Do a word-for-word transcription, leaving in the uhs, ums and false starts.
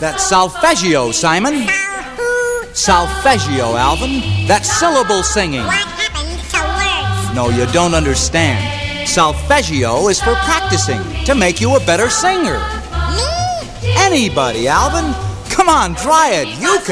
That's solfeggio, Simon. Solfeggio, Alvin. That's syllable singing. What happened to words? No, you don't understand. Solfeggio is for practicing, to make you a better singer. Me? Anybody, Alvin. Come on, try it. You can.